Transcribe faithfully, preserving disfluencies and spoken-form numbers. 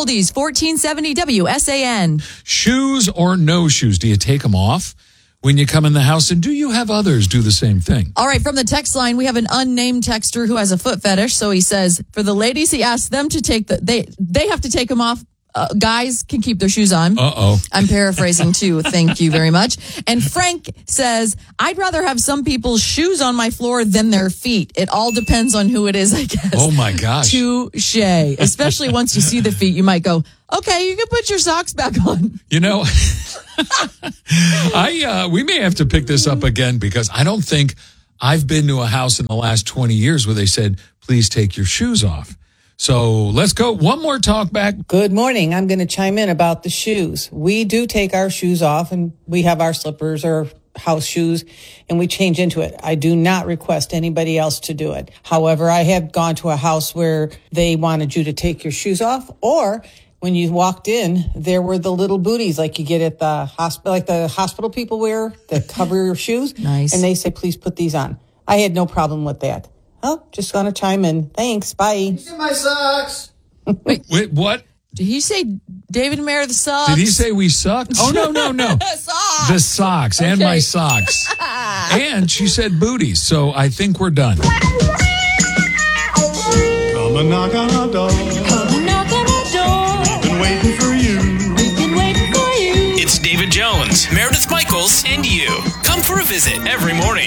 Oldies, fourteen seventy W S A N. Shoes or no shoes? Do you take them off when you come in the house? And do you have others do the same thing? All right, from the text line, we have an unnamed texter who has a foot fetish. So he says, for the ladies, he asks them to take the, they, they have to take them off. Uh, guys can keep their shoes on. Uh-oh. I'm paraphrasing too. Thank you very much. And Frank says, I'd rather have some people's shoes on my floor than their feet. It all depends on who it is, I guess. Oh my gosh. Touche. Especially once you see the feet, you might go, okay, you can put your socks back on. You know, I uh, we may have to pick this up again because I don't think I've been to a house in the last twenty years where they said, please take your shoes off. So let's go. One more talk back. Good morning. I'm going to chime in about the shoes. We do take our shoes off and we have our slippers or house shoes and we change into it. I do not request anybody else to do it. However, I have gone to a house where they wanted you to take your shoes off, or when you walked in, there were the little booties like you get at the hospital, like the hospital people wear that cover your shoes. Nice. And they say, please put these on. I had no problem with that. Oh, just going to chime in. Thanks. Bye. You see my socks? Wait, wait, what? Did he say David Mayer the socks? Did he say we suck? Oh, no, no, no. Socks. The socks and Okay. my socks. And she said booties. So I think we're done. Come and knock on our door. Come and knock on our door. We've been waiting for you. We've been waiting for you. It's David Jones, Meredith Michaels, and you. Come for a visit every morning.